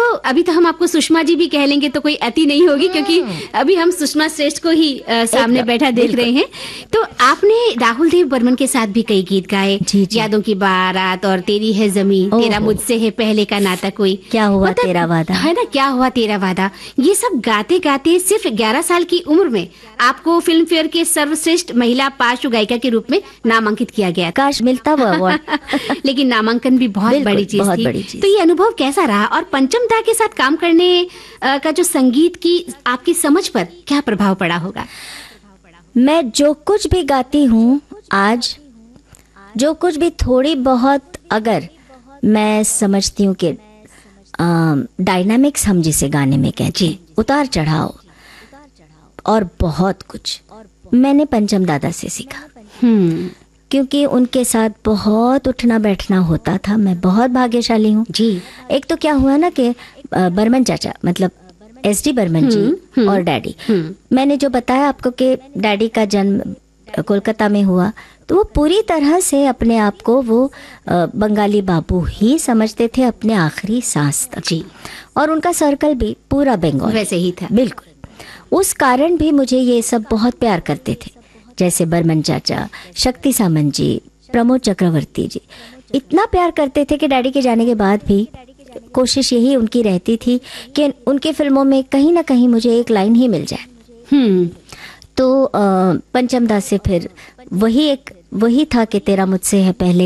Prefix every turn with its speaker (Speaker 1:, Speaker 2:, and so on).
Speaker 1: अभी तो हम आपको सुषमा जी भी कह लेंगे तो कोई अति नहीं होगी, क्योंकि अभी हम सुषमा श्रेष्ठ को ही सामने बैठा देख रहे हैं। तो आपने राहुल देव बर्मन के साथ भी कई गीत गाए, यादों की बारात और तेरी है जमीन, तेरा मुझसे है पहले का नाता कोई,
Speaker 2: क्या हुआ तेरा वादा,
Speaker 1: है ना, क्या हुआ तेरा वादा। ये सब गाते गाते सिर्फ 11 साल की उम्र में आपको फिल्म फेयर के सर्वश्रेष्ठ महिला पार्श्व गायिका के रूप में नामांकित किया गया।
Speaker 2: काश मिलता वो अवार्ड।
Speaker 1: लेकिन नामांकन भी बहुत बड़ी चीज
Speaker 2: बहुत
Speaker 1: थी।
Speaker 2: बड़ी चीज।
Speaker 1: तो ये अनुभव कैसा रहा, और पंचम दा के साथ काम करने का जो संगीत की आपकी समझ पर क्या प्रभाव पड़ा होगा?
Speaker 2: मैं जो कुछ भी गाती हूँ आज, जो कुछ भी थोड़ी बहुत अगर मैं समझती हूँ कि डायनामिक्स हम जिसे गाने में कहते हैं, उतार चढ़ाव और बहुत कुछ मैंने पंचम दादा से सीखा। क्योंकि उनके साथ बहुत उठना बैठना होता था। मैं बहुत भाग्यशाली हूँ जी। एक तो क्या हुआ ना कि बर्मन चाचा मतलब एसडी बर्मन जी और डैडी, मैंने जो बताया आपको कि डैडी का जन्म कोलकाता में हुआ, तो वो पूरी तरह से अपने आप को वो बंगाली बाबू ही समझते थे अपने आखिरी सांस तक जी। और उनका सर्कल भी पूरा बंगाल
Speaker 1: वैसे ही था।
Speaker 2: बिल्कुल। उस कारण भी मुझे ये सब बहुत प्यार करते थे, जैसे बर्मन चाचा, शक्ति सामंत जी, प्रमोद चक्रवर्ती जी, इतना प्यार करते थे कि डैडी के जाने के बाद भी कोशिश यही उनकी रहती थी कि उनकी फिल्मों में कहीं ना कहीं मुझे एक लाइन ही मिल जाए। तो पंचम दास से फिर वही था कि तेरा मुझसे है पहले